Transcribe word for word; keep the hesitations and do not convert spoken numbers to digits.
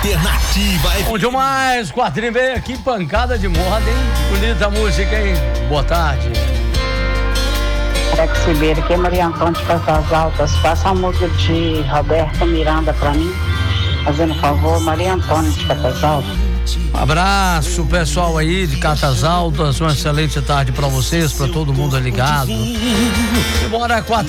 Alternativa. Bom demais, quatro e meia aqui, pancada de moda, hein? Bonita música, hein? Boa tarde. Alex Ribeiro, aqui é Maria Antônia de Caldas Altas. Passa a música de Roberto Miranda pra mim, fazendo favor. Maria Antônia de Caldas Altas. Um abraço, pessoal aí de Catas Altas, uma excelente tarde pra vocês, pra todo mundo ligado. E bora, quatro